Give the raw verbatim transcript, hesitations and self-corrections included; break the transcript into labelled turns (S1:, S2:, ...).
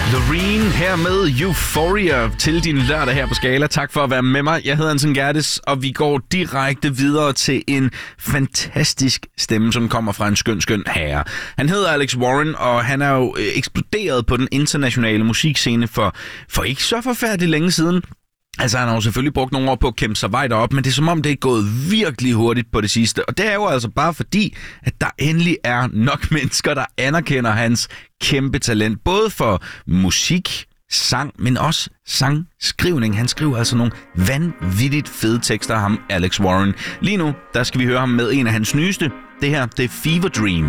S1: Loreen her med Euphoria til din lørdag her på Skala. Tak for at være med mig. Jeg hedder Hansen Gerdes, og vi går direkte videre til en fantastisk stemme, som kommer fra en skøn, skøn herre. Han hedder Alex Warren, og han er jo eksploderet på den internationale musikscene for, for ikke så forfærdeligt længe siden. Altså, han har jo selvfølgelig brugt nogle år på at kæmpe sig vej derop, men det er som om, det er gået virkelig hurtigt på det sidste. Og det er jo altså bare fordi, at der endelig er nok mennesker, der anerkender hans kæmpe talent. Både for musik, sang, men også sangskrivning. Han skriver altså nogle vanvittigt fede tekster, ham Alex Warren. Lige nu, der skal vi høre ham med en af hans nyeste. Det her, det er Fever Dream.